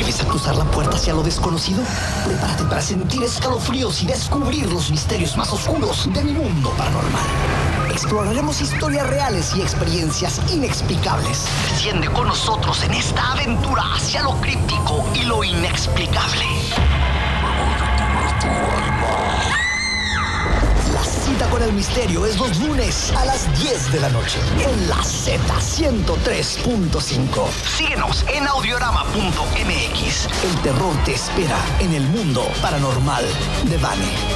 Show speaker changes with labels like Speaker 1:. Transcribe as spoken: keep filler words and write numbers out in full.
Speaker 1: atreves a cruzar la puerta hacia lo desconocido? Prepárate para sentir escalofríos y descubrir los misterios más oscuros de mi mundo paranormal. Exploraremos historias reales y experiencias inexplicables. Desciende con nosotros en esta aventura hacia lo críptico y lo inexplicable. La cita con el misterio es los lunes a las diez de la noche en la Z ciento tres punto cinco. Síguenos en audiorama punto m x. El terror te espera en el mundo paranormal de Vane.